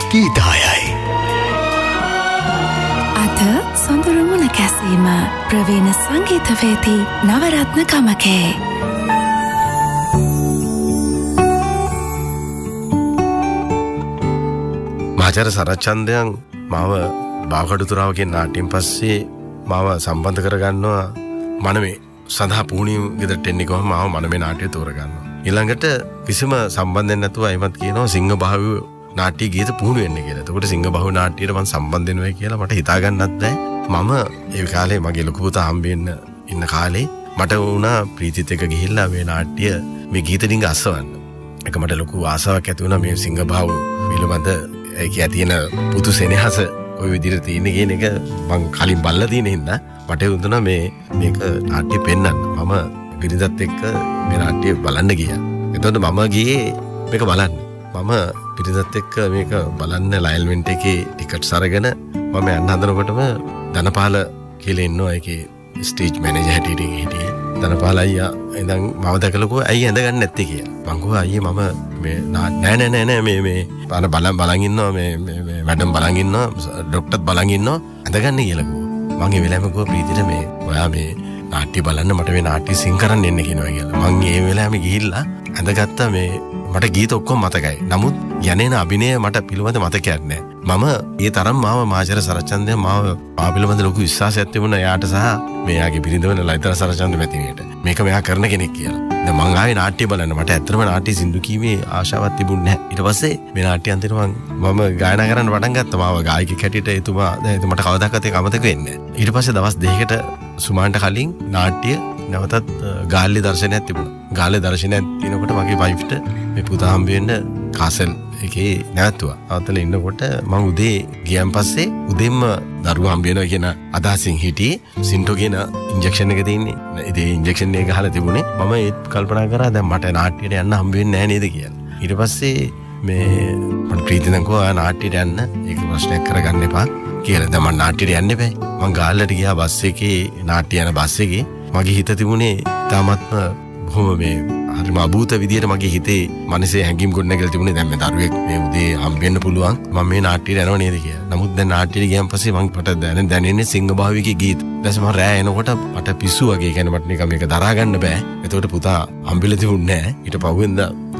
ගීතායයි. අද සොඳුරුමුණ කැසීම ප්‍රවීණ සංගීතවේදී නවරත්න කමකේ. මහාචාර්ය සරච්චන්දයන් මාව බාකඩුතුරාවගේ නාට්‍යයෙන් පස්සේ මාව සම්බන්ධ කරගන්නවා මනමේ සඳහා පුහුණියම් ගෙදරට එන්නේ කොහොම මාව මනමේ නාට්‍ය තෝරගන්නවා. ඊළඟට කිසිම සම්බන්ධයක් නැතුව අයිමත් කියනවා සිංහබාහුව නාට්‍ය ගීත පුහුණු වෙන්න කියලා. එතකොට සිංහබාහුව නාට්‍යයට මම සම්බන්ධ වෙනවා කියලා මට හිතා ගන්නත් බෑ. මම ඒ කාලේ මගේ ලොකු පුතා හම්බෙන්න ඉන්න කාලේ මට වුණා ප්‍රීතිත් එක්ක ගිහිල්ලා මේ නාට්‍ය මේ ගීත ටික අසවන්න. ඒක මට ලොකු ආසාවක් ඇති වුණා මේ සිංහබාහුව පිළිබඳ ඒකේ තියෙන පුතු සෙනෙහස ඔය විදිහට තියෙන කියන එක මං කලින් බලලා තියෙන හින්දා මට හිතුණා මේක නාට්‍ය පෙන්වන්න. මම පිරිසත් එක්ක මේ නාට්‍ය බලන්න ගියා. එතකොට මම ගියේ මේක බලන්න. මම පිරිසත් එක්ක මේක බලන්න ලයල්මෙන්ට් එකේ ටිකට්ස් අරගෙන මම යන්න හදනකොටම ධනපාල කියලා ඉන්නවා ඒකේ ස්ටේජ් මැනේජර් හැටියට හිටියේ. ධනපාල අයියා ඉතින් මම දැකලකෝ ඇයි ඇඳගන්නේ නැත්තේ කියලා. මං කිව්වා අයියේ මම මේ නෑ මේ බලන් ඉන්නවා මේ මැඩම් බලන් ඉන්නවා ડોක්ටර්ත් බලන් ඉන්නවා ඇඳගන්න කියලා කිව්වා. මං ඒ වෙලාවෙම කිව්වා ප්‍රීතිට මේ ඔයා මේ නාට්‍ය බලන්න මට මේ නාට්‍ය සිං කරන්න එන්න කියනවා කියලා. මං ඒ වෙලාවෙම ගිහිල්ලා ඇඳගත්තා මේ මට ගීත ඔක්කොම මතකයි. නමුත් යන්නේන අභිනය මට පිළිවෙත මතකයක් නැහැ. මම ඒ තරම් මාව මහාචාර්ය සරච්චන්දයන් මාව පිළිවෙත ලොකු විශ්වාසයක් තිබුණා එයාට සහ මෙයාගේ බිරිඳවන ලයිතර සරච්චන්ද මැතිණියට. මේක මෙයා කරන කෙනෙක් කියලා. දැන් මං ආවේ නාට්‍ය බලන්න. මට ඇත්තටම නාට්‍ය සින්දු කීමේ ආශාවක් තිබුණේ නැහැ. ඊට පස්සේ මේ නාට්‍ය අන්තිමට මම ගායනා කරන්න පටන් ගත්තා. මාව ගායකයෙක් හැටියට එතුමා දැන් මට කවදාකවත් ඒක අමතක වෙන්නේ නැහැ. ඊට පස්සේ දවස් දෙකකට සුමාන්ට කලින් නාට්‍ය නැවතත් ගාල්ලේ දර්ශනයක් තිබුණා. ගාල්ලේ දර්ශනයක් තියෙනකොට මගේ වයිෆ්ට මේ පුතා හම්බ වෙන්න කාසල් එකේ නැවතුවා. අවතල ඉන්නකොට මම උදේ ගියන් පස්සේ උදෙන්ම දරුවා හම්බ වෙනවා කියන අදහසින් හිටියේ. සින්ටෝ කියන ඉන්ජෙක්ෂන් එක තියෙන්නේ. ඒ ඉන්ජෙක්ෂන් එක ගහලා තිබුණේ. මම ඒත් කල්පනා කරා දැන් මට නාට්‍යයට යන්න හම්බ වෙන්නේ නැහැ නේද කියලා. ඊට පස්සේ මේ මම ප්‍රීතියෙන් කිව්වා නාට්‍යයට යන්න ඒක ප්‍රශ්නයක් කරගන්න එපා කියලා. දැන් මම නාට්‍යයට යන්න එපා. මම ගාල්ලට ගියා බස් එකේ නාට්‍ය යන බස් එකේ. මගේ හිත තිබුණේ තාමත්ම බොහොම මේ හරිම අභූත විදියට මගේ හිතේ මනසේ හැඟීම් ගොඩනැගලා තිබුණේ දැන් මේ දරුවෙක් මේ උදේ හම්බෙන්න පුළුවන් මම මේ නාට්‍යයට යනවා නේද කියලා. නමුත් දැන් නාට්‍යයට ගියන් පස්සේ මට දැනෙන්නේ සිංහබාහුවගේ ගීත. ඊට මම රෑ එනකොට මට පිස්සු වගේ කියන්නේ මට නිකන් මේක දරා ගන්න බෑ. එතකොට පුතා හම්බෙලා තිබුණේ නැහැ. ඊට පහුවෙන්ද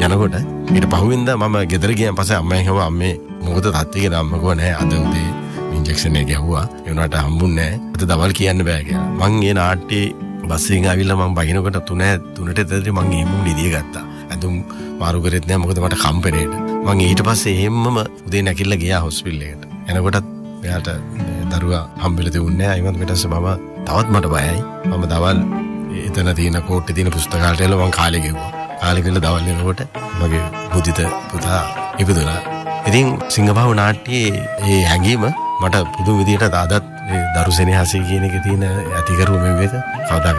මම ගෙදර ගියන් පස්සේ අම්මෙන් කිව්වා අම්මේ මොකද තත්ත්වය කියලා. අම්ම කිව්වා නෑ අද උදේ ඉන්ජෙක්ෂන් එක ගැහුවා. ඒ වුණාට හම්බුන්නේ නැහැ. අද දවල් කියන්න බෑ කියලා. මං මේ නාට්‍යේ බස් එකෙන් ආවිල්ලා මම බහිනකොට 3ට ඇතුළේ මං එහෙමම නිදිය ගත්තා. අඳුම් මාරු කරෙත් නෑ මොකද මට කම්පැනිට. මං ඊට පස්සේ එහෙමම උදේ නැගිටලා ගියා හොස්පිටල් එකට. එනකොටත් එයාට දරුවා හම්බෙලා තිබුණේ නෑ. ඒවත් ඊට පස්සේ මම තවත් මට බයයි. මම දවල් එතන තියෙන කෝට්ටේ තියෙන පුස්තකාලයට එලා මං කාලේ ගෙවුවා. කාලේ ගිහලා දවල් එනකොට මගේ මුදිත පුතා ඉපදුණා. ඉතින් සිංහබාහුව නාට්‍යයේ ඒ හැඟීම මට පුදුම විදියට අදත් දරු සෙනෙහසේ කියන එකේ තියෙන ඇතිකරුව මෙව්වක කවදා